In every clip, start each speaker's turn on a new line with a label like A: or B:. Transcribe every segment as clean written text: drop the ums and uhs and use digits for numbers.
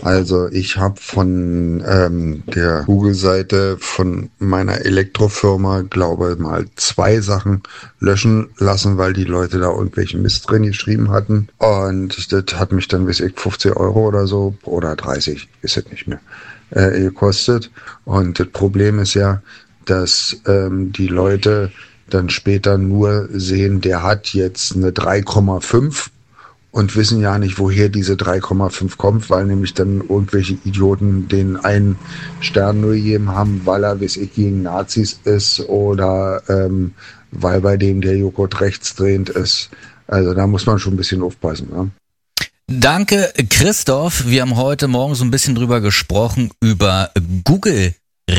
A: Also ich habe von der Google-Seite von meiner Elektrofirma, glaube mal 2 Sachen löschen lassen, weil die Leute da irgendwelchen Mist drin geschrieben hatten. Und das hat mich dann, weiß ich, 50 Euro oder so oder 30, ist es nicht mehr, gekostet. Und das Problem ist ja, dass die Leute dann später nur sehen, der hat jetzt eine 3,5 und wissen ja nicht, woher diese 3,5 kommt, weil nämlich dann irgendwelche Idioten den einen Stern nur gegeben haben, weil er, weiß ich, gegen Nazis ist oder weil bei dem der Joghurt rechtsdrehend ist. Also da muss man schon ein bisschen aufpassen. Ne?
B: Danke, Christoph. Wir haben heute Morgen so ein bisschen drüber gesprochen, über Google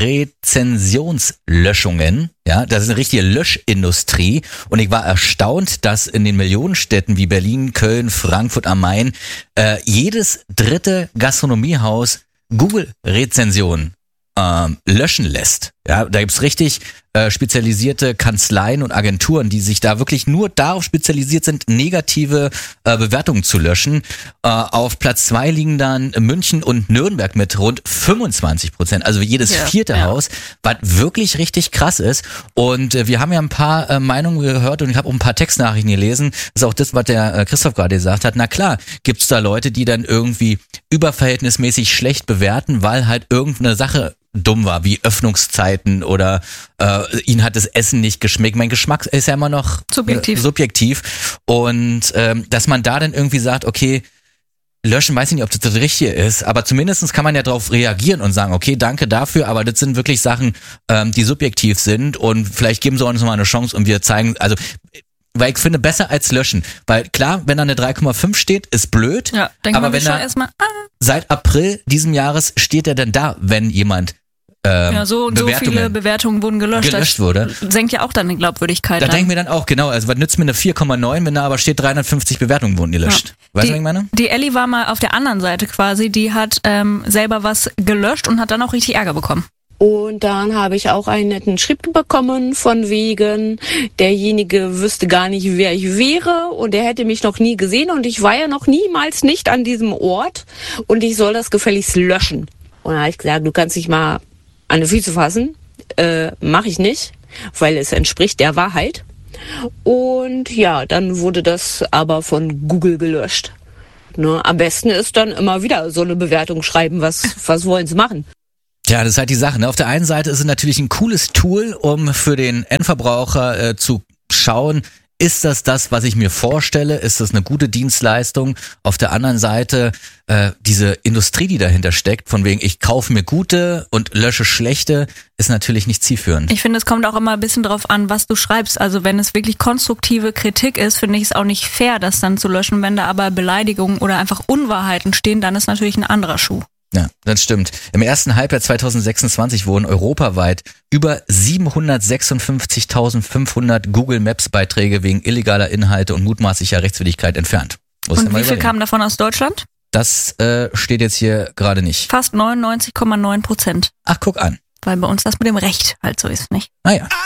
B: Rezensionslöschungen, ja, das ist eine richtige Löschindustrie und ich war erstaunt, dass in den Millionenstädten wie Berlin, Köln, Frankfurt am Main jedes 3. Gastronomiehaus Google-Rezensionen löschen lässt. Ja, da gibt's richtig spezialisierte Kanzleien und Agenturen, die sich da wirklich nur darauf spezialisiert sind, negative Bewertungen zu löschen. Auf Platz 2 liegen dann München und Nürnberg mit rund 25%, also jedes 4. Haus, was wirklich richtig krass ist. Und wir haben ja ein paar Meinungen gehört und ich habe auch ein paar Textnachrichten gelesen. Das ist auch das, was der Christoph gerade gesagt hat. Na klar, gibt's da Leute, die dann irgendwie überverhältnismäßig schlecht bewerten, weil halt irgendeine Sache dumm war, wie Öffnungszeiten oder ihnen hat das Essen nicht geschmeckt. Mein Geschmack ist ja immer noch subjektiv. Und dass man da dann irgendwie sagt, okay, löschen, weiß ich nicht, ob das Richtige ist, aber zumindest kann man ja darauf reagieren und sagen, okay, danke dafür, aber das sind wirklich Sachen, die subjektiv sind und vielleicht geben sie uns nochmal eine Chance und wir zeigen, also weil ich finde, besser als löschen. Weil klar, wenn da eine 3,5 steht, ist blöd,
C: ja,
B: aber wenn da seit April diesen Jahres steht er dann da, wenn jemand
C: so viele Bewertungen wurden gelöscht
B: wurde.
C: Senkt ja auch dann die Glaubwürdigkeit.
B: Da denke ich mir dann auch, genau, also was nützt mir eine 4,9, wenn da aber steht 350 Bewertungen wurden gelöscht. Ja. Weißt du, was ich meine?
C: Die Ellie war mal auf der anderen Seite quasi, die hat selber was gelöscht und hat dann auch richtig Ärger bekommen.
D: Und dann habe ich auch einen netten Schrieb bekommen von wegen, derjenige wüsste gar nicht, wer ich wäre und er hätte mich noch nie gesehen und ich war ja noch niemals nicht an diesem Ort und ich soll das gefälligst löschen. Und dann habe ich gesagt, du kannst dich mal an die Füße fassen. Mache ich nicht, weil es entspricht der Wahrheit. Und ja, dann wurde das aber von Google gelöscht. Ne? Am besten ist dann immer wieder so eine Bewertung schreiben, was wollen sie machen.
B: Ja, das ist halt die Sache. Ne? Auf der einen Seite ist es natürlich ein cooles Tool, um für den Endverbraucher zu schauen, ist das, was ich mir vorstelle? Ist das eine gute Dienstleistung? Auf der anderen Seite diese Industrie, die dahinter steckt, von wegen ich kaufe mir gute und lösche schlechte, ist natürlich nicht zielführend.
C: Ich finde, es kommt auch immer ein bisschen drauf an, was du schreibst. Also wenn es wirklich konstruktive Kritik ist, finde ich es auch nicht fair, das dann zu löschen. Wenn da aber Beleidigungen oder einfach Unwahrheiten stehen, dann ist natürlich ein anderer Schuh.
B: Ja, das stimmt. Im ersten Halbjahr 2026 wurden europaweit über 756.500 Google Maps Beiträge wegen illegaler Inhalte und mutmaßlicher Rechtswidrigkeit entfernt.
C: Und wie viel kamen davon aus Deutschland?
B: Das steht jetzt hier gerade nicht.
C: Fast 99,9%.
B: Ach, guck an.
C: Weil bei uns das mit dem Recht halt so ist, nicht?
B: Ah ja.